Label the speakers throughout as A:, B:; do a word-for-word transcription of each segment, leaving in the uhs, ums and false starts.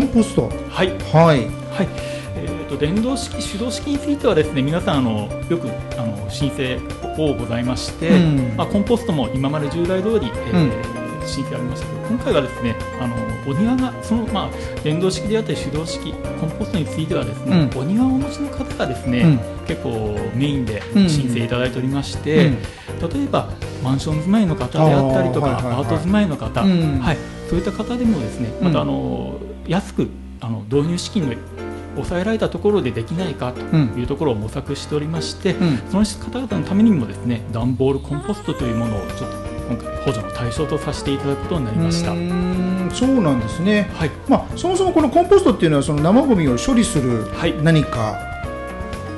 A: ポスト。
B: はい、
A: はい、
B: はい、えー、と電動式手動式についてはですね、皆さんあのよくあの申請をございまして、うん、まあ、コンポストも今まで従来通り、えーうん、申請ありましたけど、今回はですね、あのお庭がその、まあ、電動式であったり手動式コンポストについてはですね、うん、お庭をお持ちの方がですね、うん、結構メインで申請いただいておりまして、うん、例えばマンション住まいの方であったりとか、アパート住まいの方、うん、はい、そういった方でもですね、またあの安くあの導入資金の抑えられたところでできないかというところを模索しておりまして、うん、その方々のためにもですね、段ボールコンポストというものをちょっと今回補助の対象とさせていただくことになりました。
A: うーん、そうなんですね。
B: はい、
A: まあ、そもそもこのコンポストっていうのはその生ゴミを処理する何か、はい、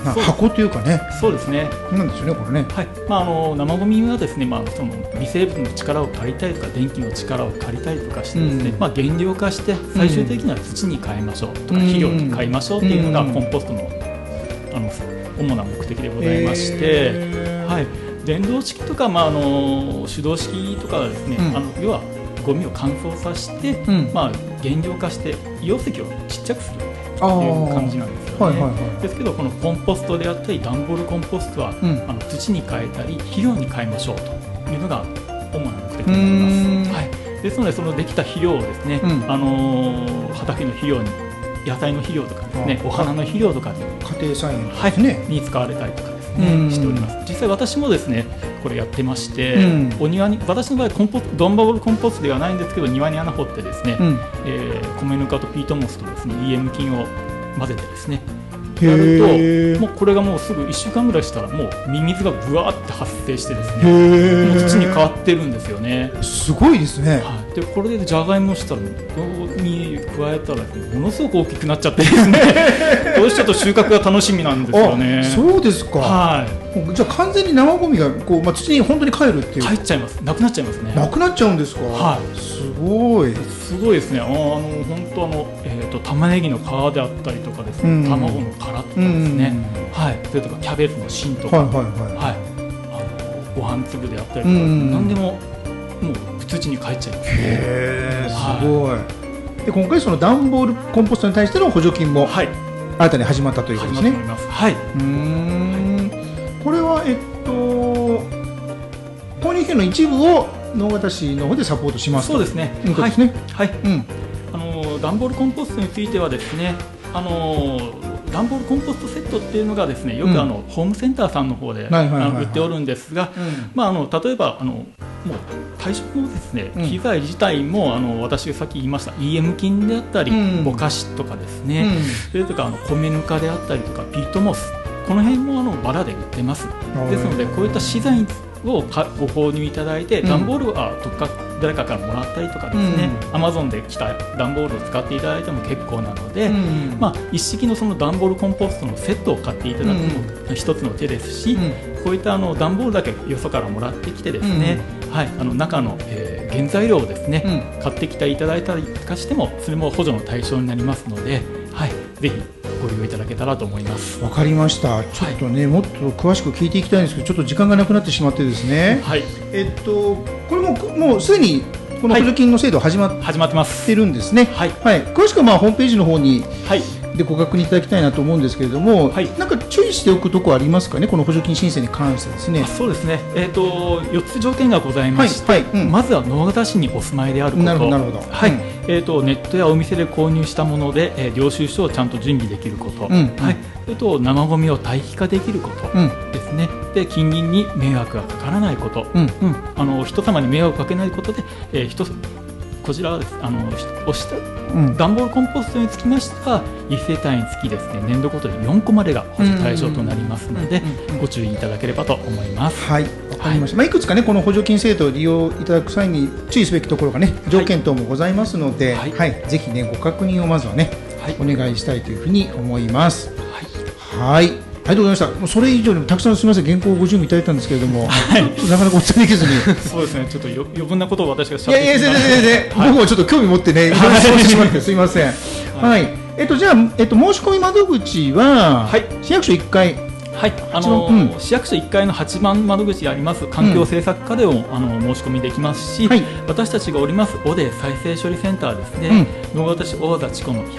A: まあ、箱というかね、
B: そうですね、
A: なんですよね、これね。
B: はい、まあ、あの生ゴミはですね、まあ、その微生物の力を借りたりとか電気の力を借りたりとかしてですね、うん、まあ、原料化して最終的には土に変えましょうとか、うん、肥料に変えましょうっていうのがコンポストの、あの主な目的でございまして、はい、電動式とか、まあ、あの手動式とかはですね、うん、あの要はゴミを乾燥させて、うん、まあ、原料化して溶石をちっちゃくするという感じなんですよね。はいはいはい、ですけどこのコンポストであったり段ボールコンポストは、うん、あの土に変えたり肥料に変えましょうというのが主な目的になります。はい、ですのでそのできた肥料をですね、うん、あのー、畑の肥料に野菜の肥料とかですね、お花の肥料とか
A: 家庭菜園ですね、
B: はい、に使われたりとかですね、しております。実際私もですねこれやってまして、うん、お庭に私の場合コンポスト段ボールコンポストではないんですけど庭に穴掘ってですね、うん、えー、米ぬかとピートモスとですね イーエム 菌を混ぜてですねやると、もうこれがもうすぐいっしゅうかんぐらいしたらもうミミズがブワーって発生してですね、もう土に変わってるんですよね。
A: すごいですね。
B: はい、でこれでじゃがいもしたらここに加えたらものすごく大きくなっちゃってですねこれちょっと収穫が楽しみなんですよね。
A: そうですか。
B: はい、
A: じゃあ完全に生ゴミがこう、まあ、土に本当に帰るっていう。
B: 帰っちゃいます。なくなっちゃいますね。
A: なくなっちゃうんですか。
B: はい、
A: すごい
B: すごいですね。あの本当あの、えー、と玉ねぎの皮であったりとかですね、うん、卵の殻とかですね、うん、はい、それとかキャベツの芯とか、はいはいはいはい、あのご飯粒であったりとか、うん、何でももう土に帰っちゃいますね。
A: へー、すごい。はい、で今回その段ボールコンポストに対しての補助金も新たに始まったということですね。
B: 始まっております。はい、うー
A: ん、はい、これはえっと購入費の一部を直方市の方でサポートしますと。
B: そうですね。
A: いうことですね。
B: はい、はい、うん、あの段ボールコンポストについてはですね、あの段ボールコンポストセットっていうのがですねよくあの、うん、ホームセンターさんの方で売っておるんですが、うん、まあ、あの例えばあのもう対象のですね、うん、機材自体もあの私がさっき言いました イーエム 菌であったり、うん、ぼかしとかですね、うん、それとかあの米ぬかであったりとかピートモス、この辺もあのバラで売ってます。ですのでこういった資材をご購入いただいて、うん、段ボールはどっか誰かからもらったりとかですね、アマゾンで来た段ボールを使っていただいても結構なので、うん、まあ、一式のその段ボールコンポストのセットを買っていただくのも一つの手ですし、うん、こういったあの段ボールだけよそからもらってきてですね、うん、はい、あの中の、えー、原材料をですね、うん、買ってきていただいたりとかしてもそれも補助の対象になりますので、はい、ぜひご利用いただけたらと思います。
A: わかりました。ちょっとね、はい、もっと詳しく聞いていきたいんですけどちょっと時間がなくなってしまってですね、はい、えっとこれももうすでにこの補助金の制度始まって、はい、始まってまするんですね。はい、はい、詳しくはまあホームページの方に、はい、でご確認いただきたいなと思うんですけれども、はい、なんか注意しておくところありますかね、この補助金申請に関してですね。
B: そうですね、えー、とよっつ条件がございまして、はいはい、うん、まずは直方市にお住まいであること。
A: なるほどなるほど、
B: はい、うん、えー、とネットやお店で購入したもので、えー、領収書をちゃんと準備できること、うん、はい、それと生ゴミを堆肥化できることですね、うん、で近隣に迷惑がかからないこと、うんうん、あの人様に迷惑をかけないことで、えー、人こちらはですあの押した、うん、段ボールコンポストにつきましてはいち世帯につきですね年度ごとによんこまでが補助対象となりますのでご注意いただければと思います。
A: はい、わかりました。はい、まあ、いくつかねこの補助金制度を利用いただく際に注意すべきところがね条件等もございますので、はいはい、ぜひねご確認をまずはね、はい、お願いしたいというふうに思います。はい、はい、ありがとうございました。もうそれ以上にもたくさんすみません原稿をご準備いただいたんですけれども、はい、なかなかお伝えできずに
B: そうですね、ちょっとよ余分なことを私がしゃ
A: べってしまいました。いやいや全然全然、はい、僕もちょっと興味持ってねいろいろ質問してしまってすみません。はい、はい、えっとじゃあ、えっと、申し込み窓口は、はい、市役所いっかい、
B: はい、あのーうん、市役所いっかいのはちばん窓口にあります環境政策課でも、うん、あの申し込みできますし、はい、私たちがおりますおで再生処理センターですね、うん、直方市大田地区の